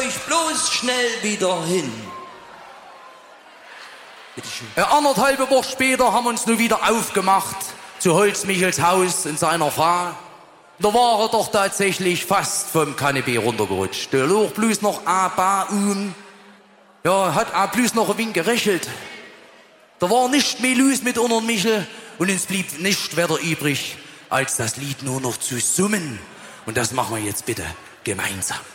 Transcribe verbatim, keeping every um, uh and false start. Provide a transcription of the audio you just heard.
euch bloß schnell wieder hin. Bitteschön. Eine anderthalbe Woche später haben wir uns nun wieder aufgemacht zu Holzmichels Haus und seiner Frau. Da war er doch tatsächlich fast vom Kanapee runtergerutscht. Der lag bloß noch ein paar um. Ja, hat auch bloß noch ein wenig gerächelt. Da war nicht mehr los mit unter Michel und uns blieb nicht weiter übrig, als das Lied nur noch zu summen. Und das machen wir jetzt bitte gemeinsam.